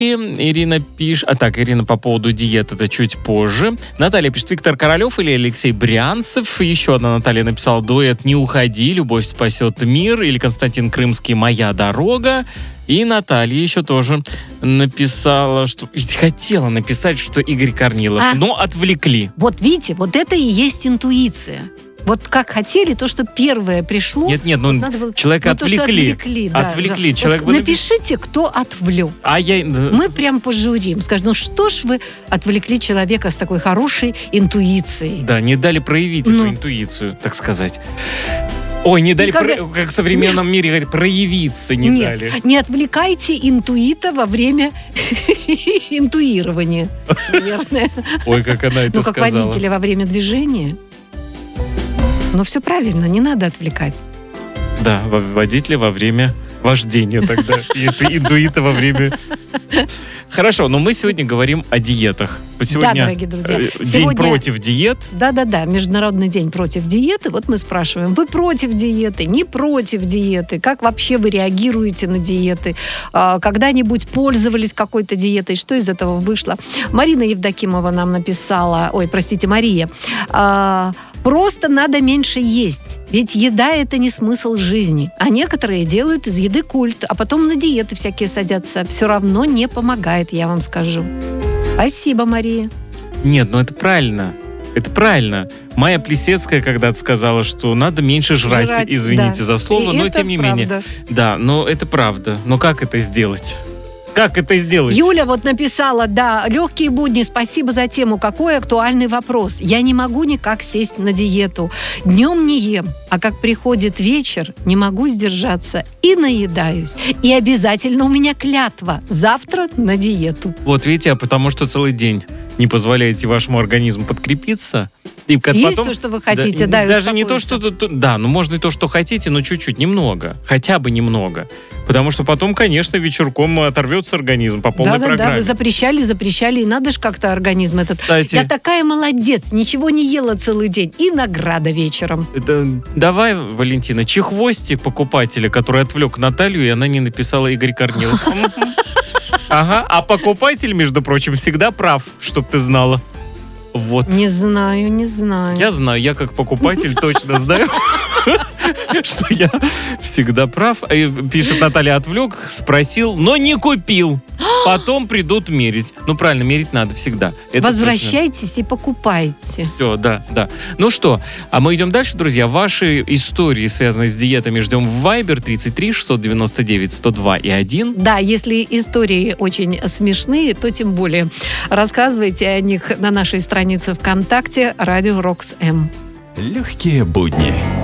Ирина пишет... Ирина по поводу диет, это чуть позже. Наталья пишет, Виктор Королев или Алексей Брянцев. Еще одна Наталья написала дуэт «Не уходи, любовь спасет мир». Или Константин Крымский «Моя дорога». И Наталья еще тоже написала, что... Хотела написать, что Игорь Корнилов, но отвлекли. Вот видите, вот это и есть интуиция. Вот как хотели, то, что первое пришло... Нет, вот надо было... человека отвлекли. Отвлекли. Человек вот напишите, кто отвлек. Мы прям пожурим. Скажем, что ж вы отвлекли человека с такой хорошей интуицией. Да, не дали проявить эту интуицию, так сказать. Ой, не дали, как в современном мире говорят, проявиться не дали. Не отвлекайте интуита во время интуирования, наверное. Ой, как она это сказала. Как водителя во время движения. Но все правильно, не надо отвлекать. Да, водителя во время вождения тогда, если интуита во время... Хорошо, но мы сегодня говорим о диетах. Сегодня, да, дорогие друзья. День против диет. Да, Международный день против диеты. Вот мы спрашиваем, вы против диеты, не против диеты? Как вообще вы реагируете на диеты? Когда-нибудь пользовались какой-то диетой? Что из этого вышло? Марина Евдокимова нам написала, Мария. Просто надо меньше есть. Ведь еда – это не смысл жизни. А некоторые делают из еды культ, а потом на диеты всякие садятся. Все равно не помогает, я вам скажу. Спасибо, Мария. Нет, это правильно. Это правильно. Майя Плесецкая когда-то сказала, что надо меньше жрать, извините за слово, но тем не менее. Да, но это правда. Но как это сделать? Как это сделать? Юля написала, легкие будни, спасибо за тему. Какой актуальный вопрос. Я не могу никак сесть на диету. Днем не ем, а как приходит вечер, не могу сдержаться и наедаюсь. И обязательно у меня клятва. Завтра на диету. Вот видите, потому что целый день не позволяете вашему организму подкрепиться. И съесть потом, то, что вы хотите, даже не то, что... можно и то, что хотите, но чуть-чуть, немного. Хотя бы немного. Потому что потом, конечно, вечерком оторвется организм по полной программе. Да, вы запрещали, и надо же как-то организм этот... Кстати, я такая молодец, ничего не ела целый день, и награда вечером. Давай, Валентина, чехвостик покупателя, который отвлек Наталью, и она не написала Игорь Корнилов. Ага, а покупатель, между прочим, всегда прав, чтоб ты знала. Вот. Не знаю. Я знаю, я как покупатель точно знаю, что я всегда прав. Пишет Наталья, отвлек, спросил, но не купил. Потом придут мерить. Правильно, мерить надо всегда. Возвращайтесь и покупайте. Все, да. Ну что, а мы идем дальше, друзья. Ваши истории, связанные с диетами, ждем в Viber 33 699 102 и 1. Да, если истории очень смешные, то тем более рассказывайте о них на нашей странице ВКонтакте «Радио Рокс М». Легкие будни.